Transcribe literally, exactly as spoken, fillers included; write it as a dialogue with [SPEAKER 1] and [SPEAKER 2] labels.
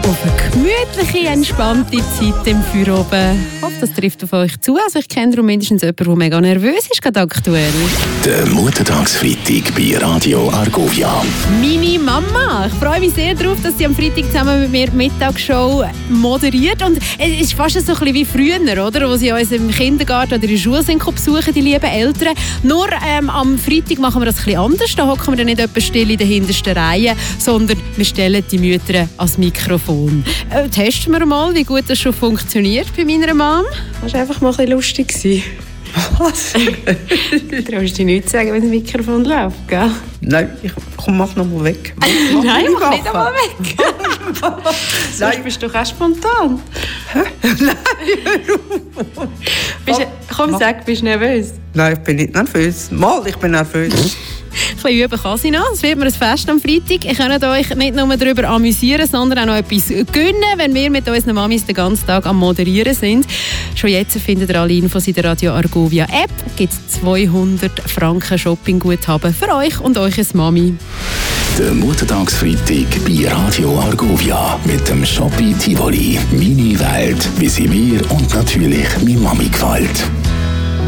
[SPEAKER 1] auf eine gemütliche, entspannte Zeit im Feierabend. Ich hoffe, das trifft auf euch zu. Also ich kenne darum mindestens jemanden, der mega nervös ist, gerade aktuell.
[SPEAKER 2] Der Muttertagsfreitag bei Radio Argovia.
[SPEAKER 1] Meine Mama. Ich freue mich sehr darauf, dass sie am Freitag zusammen mit mir die Mittagsshow moderiert. Und es ist fast so ein bisschen wie früher, oder? Wo sie uns im Kindergarten oder in der Schule sind besuchen, die lieben Eltern. Nur ähm, am Freitag machen wir das ein bisschen anders. Da hocken wir dann nicht etwa still in der hintersten Reihe, sondern wir stellen die Mütter ans Mikrofon. Äh, testen wir mal, wie gut das schon funktioniert bei meiner Mom.
[SPEAKER 3] Das war einfach mal ein bisschen lustig. Was? Du traust dich nicht zu sagen, wenn das Mikrofon läuft, gell?
[SPEAKER 4] Nein, ich komm, mach noch mal weg. Mach,
[SPEAKER 3] mach Nein, mach nicht
[SPEAKER 4] einmal
[SPEAKER 3] weg. Sonst bist du doch auch spontan.
[SPEAKER 4] Nein,
[SPEAKER 3] bist, komm, mach. Sag, bist du nervös?
[SPEAKER 4] Nein, ich bin nicht nervös. Mal, ich bin nervös.
[SPEAKER 1] Ein bisschen üben kann sie noch. Es wird mir ein Fest am Freitag. Ihr könnt euch nicht nur darüber amüsieren, sondern auch noch etwas gönnen, wenn wir mit unseren Mamis den ganzen Tag am Moderieren sind. Schon jetzt findet ihr alle Infos in der Radio Argovia App. Es gibt zweihundert Franken Shoppingguthaben für euch und eure Mami.
[SPEAKER 2] Der Muttertagsfreitag bei Radio Argovia mit dem Shoppi Tivoli. Meine Welt, wie sie mir und natürlich meine Mami gefällt.